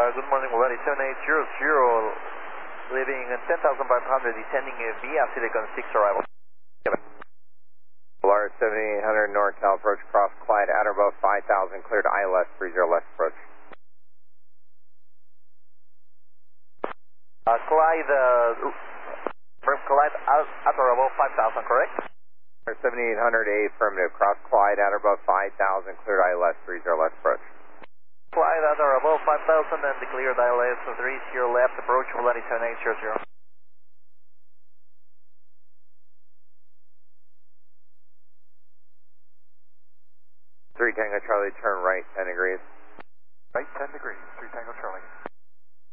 good morning, Volaris 7800, leaving 10,500, descending via Silicon 6 arrival. Volaris 7800, NorCal approach, cross Clyde, at or above 5,000, cleared ILS 30 left approach. Clyde, from Clyde at or above 5,000, correct? 7800A affirmative, cross Clyde, at or above 5,000, cleared ILS 30 left approach. Clyde at or above 5,000 and declared ILS 30 left approach, Volaris 7800. Three Tango Charlie, turn right 10 degrees. Right 10 degrees, 3 Tango Charlie.